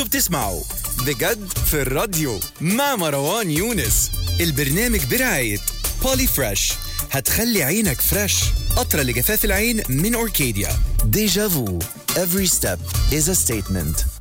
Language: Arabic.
بتسمعوا بجد في الراديو مع مروان يونس. البرنامج برعاية بولي فريش، هتخلي عينك فريش. قطرة لجفاف العين من أوركيديا. ديجافو. Every step is a statement.